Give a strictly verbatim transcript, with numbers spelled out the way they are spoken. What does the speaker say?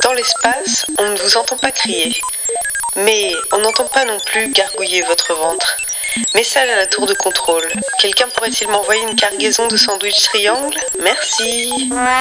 Dans l'espace, on ne vous entend pas crier. Mais on n'entend pas non plus gargouiller votre ventre. Message à la tour de contrôle. Quelqu'un pourrait-il m'envoyer une cargaison de sandwich triangle ? Merci.